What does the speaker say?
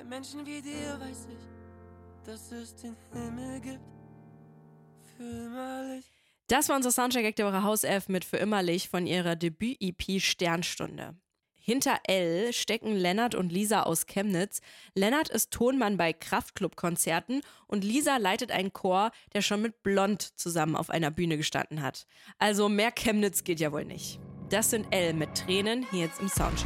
Bei Menschen wie dir weiß ich, dass es den Himmel gibt. Für immerlich. Das war unser Soundcheck der Woche Hauself mit Für immerlich von ihrer Debüt-EP Sternstunde. Hinter Elle stecken Lennart und Lisa aus Chemnitz. Lennart ist Tonmann bei Kraftklub-Konzerten und Lisa leitet einen Chor, der schon mit Blond zusammen auf einer Bühne gestanden hat. Also mehr Chemnitz geht ja wohl nicht. Das sind Elle mit Tränen hier jetzt im Soundcheck.